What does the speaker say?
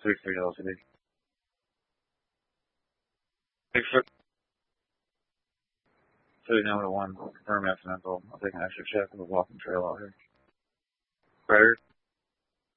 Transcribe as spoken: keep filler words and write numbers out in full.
three three L C D. Bigfoot. City number one. Confirm accidental. I'll take an extra check of the walking trail out here. Predator.